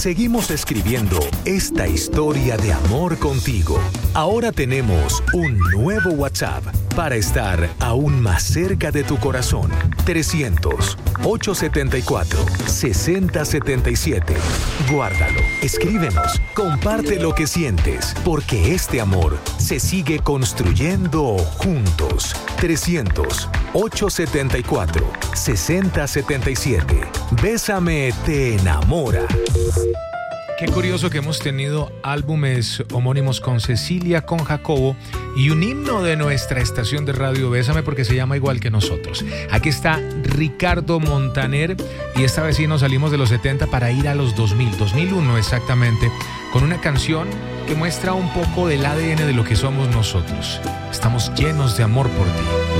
seguimos escribiendo esta historia de amor contigo. Ahora tenemos un nuevo WhatsApp para estar aún más cerca de tu corazón. 300-874-6077. Guárdalo, escríbenos, comparte lo que sientes, porque este amor se sigue construyendo juntos. 300-874-6077. Bésame te enamora. Qué curioso que hemos tenido álbumes homónimos con Cecilia, con Jacobo y un himno de nuestra estación de radio Bésame porque se llama igual que nosotros. Aquí está Ricardo Montaner y esta vez sí nos salimos de los 70 para ir a los 2001 exactamente, con una canción que muestra un poco del ADN de lo que somos nosotros. Estamos llenos de amor por ti.